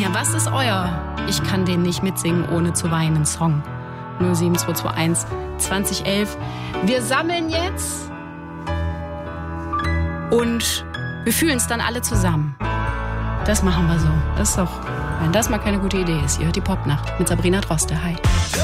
her, was ist euer Ich kann den nicht mitsingen, ohne zu weinen Song? 07221 2011. Wir sammeln jetzt und wir fühlen es dann alle zusammen. Das machen wir so. Das ist doch, wenn das mal keine gute Idee ist. Ihr hört die Popnacht mit Sabrina Droste. Hi.